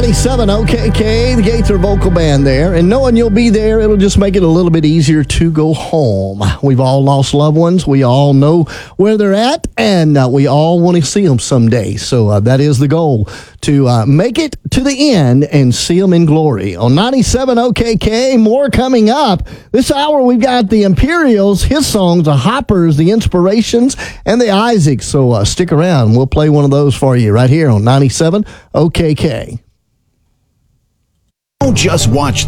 97 OKK, the Gaither Vocal Band there. And knowing you'll be there, it'll just make it a little bit easier to go home. We've all lost loved ones. We all know where they're at, and we all want to see them someday. So that is the goal, to make it to the end and see them in glory. On 97 OKK, more coming up. This hour, we've got the Imperials, his songs, the Hoppers, the Inspirations, and the Isaacs. So stick around. We'll play one of those for you right here on 97 OKK. Don't just watch